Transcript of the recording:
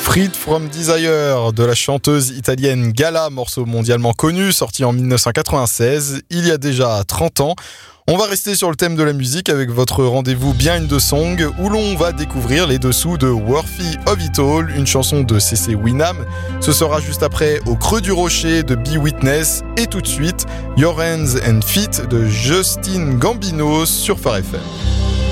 Freed from Desire de la chanteuse italienne Gala, morceau mondialement connu, sorti en 1996, il y a déjà 30 ans. On va rester sur le thème de la musique avec votre rendez-vous Behind the Song où l'on va découvrir les dessous de Worthy of It All, une chanson de C.C. Winham. Ce sera juste après Au Creux du Rocher de Be Witness et tout de suite Your Hands and Feet de Justin Gambino sur Phare FM.